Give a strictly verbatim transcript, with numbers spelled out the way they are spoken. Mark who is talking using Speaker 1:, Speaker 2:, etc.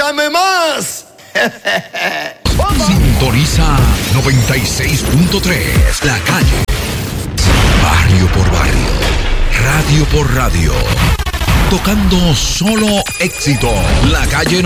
Speaker 1: ¡Échame más!
Speaker 2: Sintoniza noventa y seis punto tres, La Calle. Barrio por barrio, radio por radio. Tocando solo éxito. La Calle